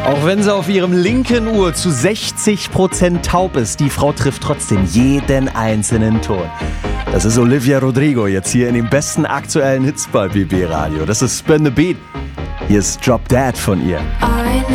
Auch wenn sie auf ihrem linken Ohr zu 60% taub ist, die Frau trifft trotzdem jeden einzelnen Ton. Das ist Olivia Rodrigo, jetzt hier in den besten aktuellen Hits bei BB Radio. Das ist Spin the Beat. Hier ist Drop Dead von ihr.